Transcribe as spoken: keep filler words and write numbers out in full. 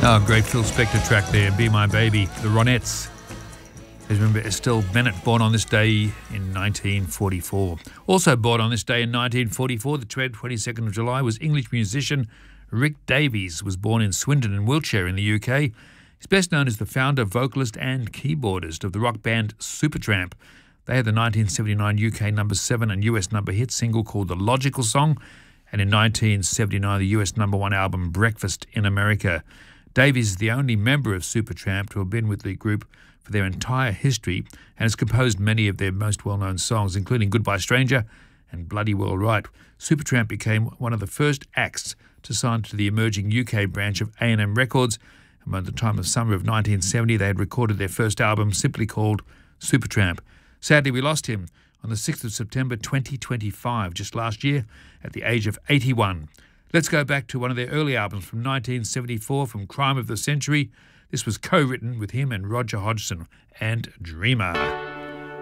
Oh, great Phil Spector track there, Be My Baby, the Ronettes. As remember, Estelle Bennett, born on this day in nineteen forty-four. Also born on this day in nineteen forty-four, the twenty-second of July, was English musician Rick Davies. Was born in Swindon in Wiltshire in the U K. He's best known as the founder, vocalist and keyboardist of the rock band Supertramp. They had the nineteen seventy-nine U K number seven and U S number hit single called The Logical Song, and in nineteen seventy-nine the U S number one album Breakfast in America. Davies is the only member of Supertramp to have been with the group for their entire history and has composed many of their most well-known songs, including Goodbye Stranger and Bloody Well Right. Supertramp became one of the first acts to sign to the emerging U K branch of A and M Records, and by the time of summer of nineteen seventy they had recorded their first album, simply called Supertramp. Sadly, we lost him on the sixth of September twenty twenty-five, just last year, at the age of eighty-one. Let's go back to one of their early albums from nineteen seventy-four, from Crime of the Century. This was co-written with him and Roger Hodgson, and Dreamer.